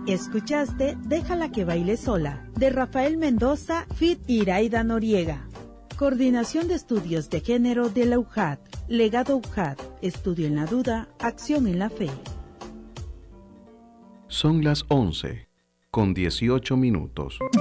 Escuchaste Déjala que baile sola, de Rafael Mendoza, feat. Iraida Noriega. Coordinación de Estudios de Género de la UJAT. Legado UJAT. Estudio en la duda, acción en la fe. Son las 11:18.